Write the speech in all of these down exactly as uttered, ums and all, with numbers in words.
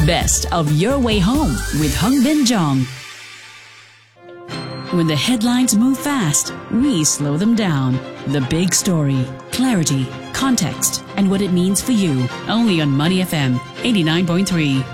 Best of Your Way Home with Hung Bin Jong. When the headlines move fast, we slow them down. The big story, clarity, context, and what it means for you. Only on Money F M eighty-nine point three.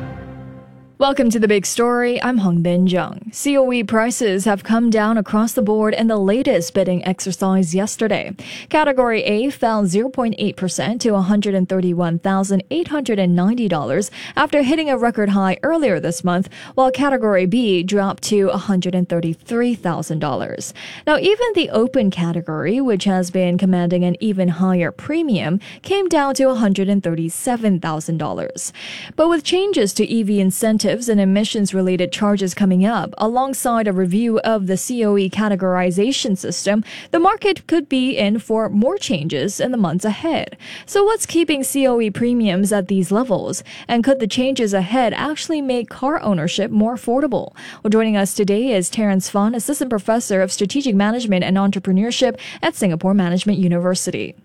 Welcome to The Big Story. I'm Hung Bin Jung. C O E prices have come down across the board in the latest bidding exercise yesterday. Category A fell zero point eight percent to one hundred thirty-one thousand eight hundred ninety dollars after hitting a record high earlier this month, while Category B dropped to one hundred thirty-three thousand dollars. Now, even the open category, which has been commanding an even higher premium, came down to one hundred thirty-seven thousand dollars. But with changes to E V incentives and emissions-related charges coming up, alongside a review of the C O E categorization system, the market could be in for more changes in the months ahead. So what's keeping C O E premiums at these levels? And could the changes ahead actually make car ownership more affordable? Well, joining us today is Terence Fung, Assistant Professor of Strategic Management and Entrepreneurship at Singapore Management University.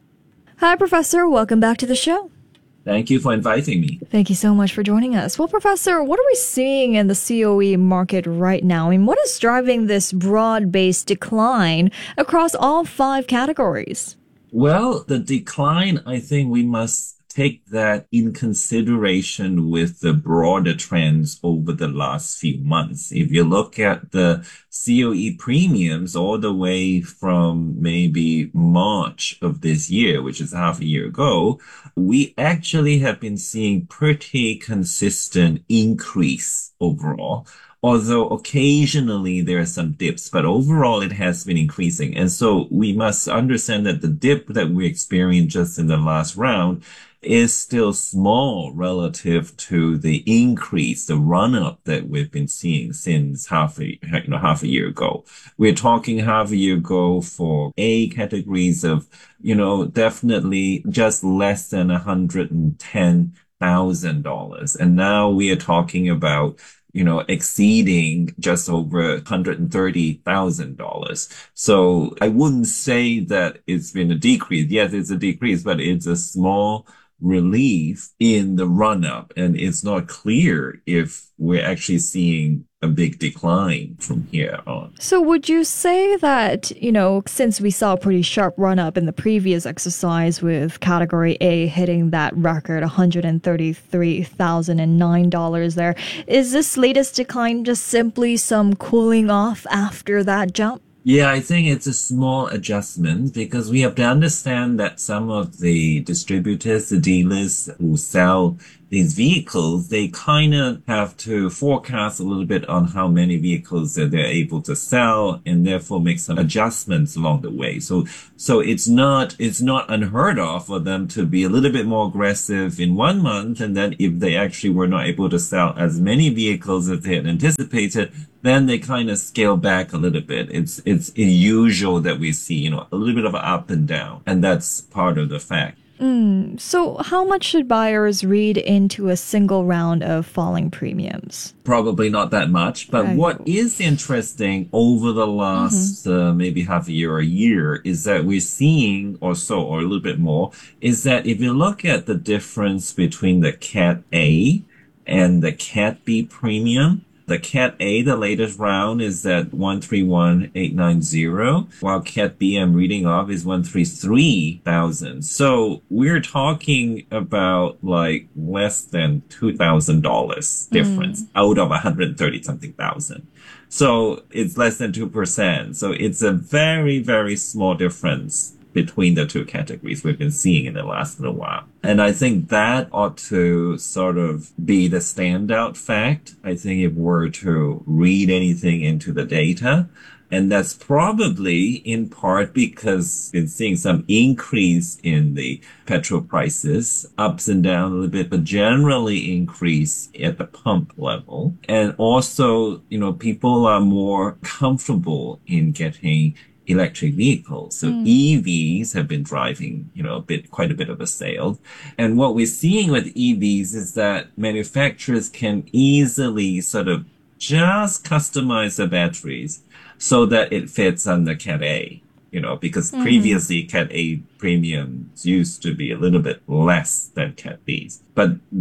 Hi, Professor. Welcome back to the show. Thank you for inviting me. Thank you so much for joining us. Well, Professor, what are we seeing in the C O E market right now? I mean, what is driving this broad-based decline across all five categories? Well, the decline, I think we must take that in consideration with the broader trends over the last few months. If you look at the C O E premiums all the way from maybe March of this year, which is half a year ago, we actually have been seeing pretty consistent increase overall. Although occasionally there are some dips, but overall it has been increasing. And so we must understand that the dip that we experienced just in the last round is still small relative to the increase, the run-up that we've been seeing since half a, you know, half a year ago. We're talking half a year ago for A categories of, you know, definitely just less than one hundred ten thousand dollars. And now we are talking about, you know, exceeding just over one hundred thirty thousand dollars. So I wouldn't say that it's been a decrease. Yes, it's a decrease, but it's a small relief in the run-up. And it's not clear if we're actually seeing a big decline from here on. So would you say that, you know, since we saw a pretty sharp run-up in the previous exercise with Category A hitting that record one hundred thirty-three thousand nine dollars there, is this latest decline just simply some cooling off after that jump? Yeah, I think it's a small adjustment because we have to understand that some of the distributors, the dealers who sell these vehicles, they kind of have to forecast a little bit on how many vehicles that they're able to sell and therefore make some adjustments along the way. So, so it's not, it's not unheard of for them to be a little bit more aggressive in one month. And then if they actually were not able to sell as many vehicles as they had anticipated, then they kind of scale back a little bit. It's, it's unusual that we see, you know, a little bit of an up and down. And that's part of the fact. Mm, so how much should buyers read into a single round of falling premiums? Probably not that much. But right. What is interesting over the last mm-hmm. uh, maybe half a year or a year is that we're seeing or so, or a little bit more, is that if you look at the difference between the Cat A and the Cat B premium, the Cat A, the latest round, is at one hundred thirty-one thousand eight hundred ninety, while Cat B I'm reading off is one hundred thirty-three thousand. So we're talking about like less than two thousand dollars difference mm. out of one hundred thirty something thousand. So it's less than two percent. So it's a very, very small difference between the two categories we've been seeing in the last little while. And I think that ought to sort of be the standout fact. I think if we're to read anything into the data, and that's probably in part because we've been seeing some increase in the petrol prices, ups and down a little bit, but generally increase at the pump level. And also, you know, people are more comfortable in getting electric vehicles. So mm. E Vs have been driving, you know, a bit, quite a bit of a sale. And what we're seeing with E Vs is that manufacturers can easily sort of just customize the batteries so that it fits on the Cat A, you know, because mm-hmm. previously Cat A premiums used to be a little bit less than Cat B's. But that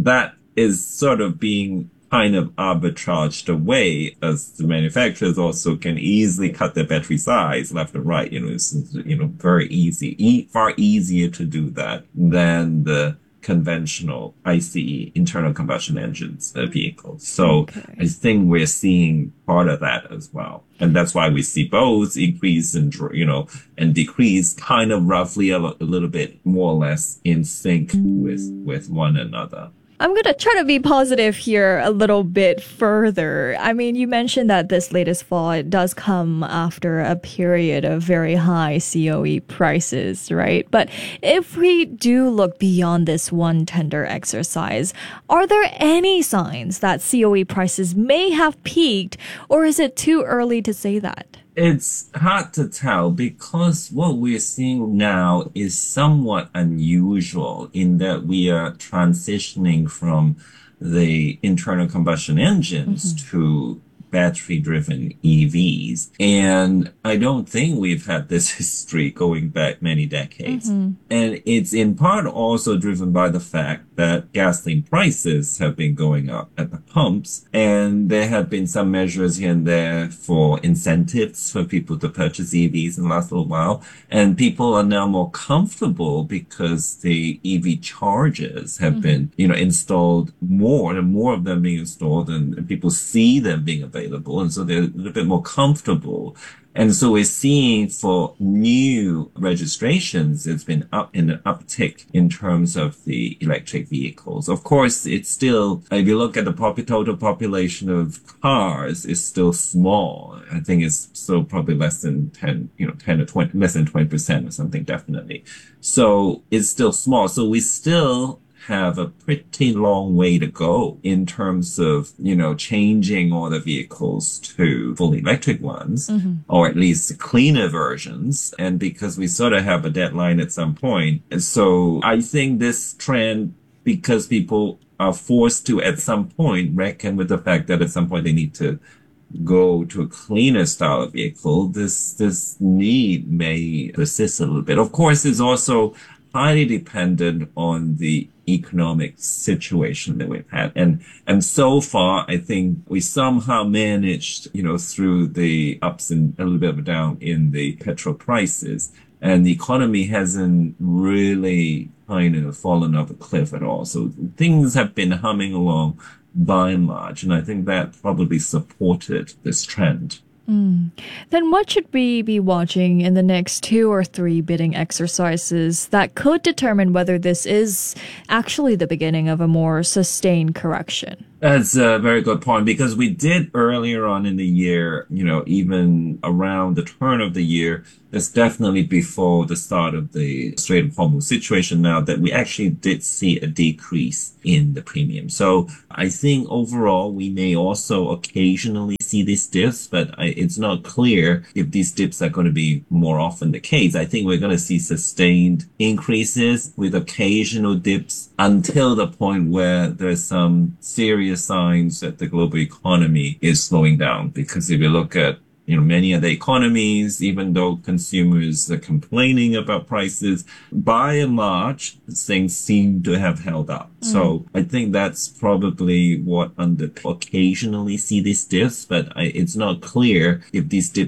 is sort of being kind of arbitraged away as the manufacturers also can easily cut their battery size left and right. You know, it's, you know, very easy, e- far easier to do that than the conventional I C E, internal combustion engines uh, vehicles. So Okay. I think we're seeing part of that as well. And that's why we see both increase and, dr- you know, and decrease kind of roughly a, l- a little bit more or less in sync with, with one another. I'm going to try to be positive here a little bit further. I mean, you mentioned that this latest fall, it does come after a period of very high C O E prices, right? But if we do look beyond this one tender exercise, are there any signs that C O E prices may have peaked, or is it too early to say that? It's hard to tell because what we're seeing now is somewhat unusual in that we are transitioning from the internal combustion engines mm-hmm. to battery-driven E Vs. And I don't think we've had this history going back many decades. Mm-hmm. And it's in part also driven by the fact that gasoline prices have been going up at the pumps. And there have been some measures here and there for incentives for people to purchase E Vs in the last little while. And people are now more comfortable because the E V chargers have mm-hmm. been, you know, installed more and more of them being installed, and, and people see them being available. Available, and so they're a little bit more comfortable. And so we're seeing for new registrations, it's been up in an uptick in terms of the electric vehicles. Of course, it's still, if you look at the pop- total population of cars, it's still small. I think it's still probably less than ten, you know, ten or twenty, less than twenty percent or something, definitely. So it's still small. So we still have a pretty long way to go in terms of, you know, changing all the vehicles to fully electric ones, mm-hmm. or at least cleaner versions. And because we sort of have a deadline at some point. And so I think this trend, because people are forced to at some point reckon with the fact that at some point they need to go to a cleaner style of vehicle, this, this need may persist a little bit. Of course, it's also highly dependent on the economic situation that we've had. And, and so far, I think we somehow managed, you know, through the ups and a little bit of a down in the petrol prices, and the economy hasn't really kind of fallen off a cliff at all. So things have been humming along by and large. And I think that probably supported this trend. Mm. Then what should we be watching in the next two or three bidding exercises that could determine whether this is actually the beginning of a more sustained correction? That's a very good point, because we did earlier on in the year, you know, even around the turn of the year, that's definitely before the start of the Strait of Hormuz situation now, that we actually did see a decrease in the premium. So I think overall we may also occasionally see these dips, but I, it's not clear if these dips are going to be more often the case. I think we're going to see sustained increases with occasional dips until the point where there's some serious signs that the global economy is slowing down. Because if you look at, you know, many of the economies, even though consumers are complaining about prices, by and large, things seem to have held up. Mm. So I think that's probably what under occasionally see these dips, but I, it's not clear if these dips